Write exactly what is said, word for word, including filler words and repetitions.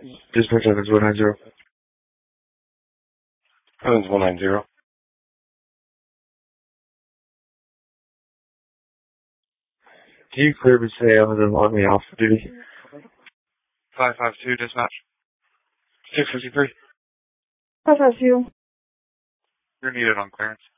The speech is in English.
Dispatch Evans one nine zero. Evans one nine zero. Do you clearly say other than on me off duty? five five two, dispatch. six fifty-three. five five two. You're needed on clearance.